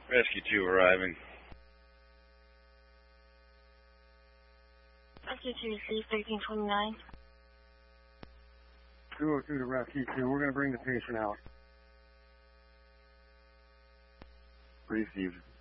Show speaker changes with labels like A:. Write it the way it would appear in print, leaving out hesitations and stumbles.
A: Rescue 2 arriving.
B: Rescue 2, receive 1329.
C: 202 to Rescue 2. We're going to bring the patient out.
A: Received.